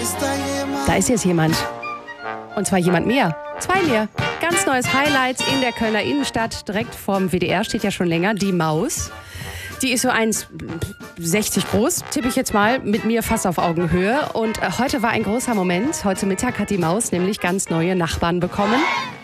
Da ist jetzt jemand. Und zwar jemand mehr. 2 mehr. Ganz neues Highlight in der Kölner Innenstadt. Direkt vorm WDR steht ja schon länger die Maus. Die ist so 1,60 groß, tippe ich jetzt mal, mit mir fast auf Augenhöhe. Und heute war ein großer Moment. Heute Mittag hat die Maus nämlich ganz neue Nachbarn bekommen.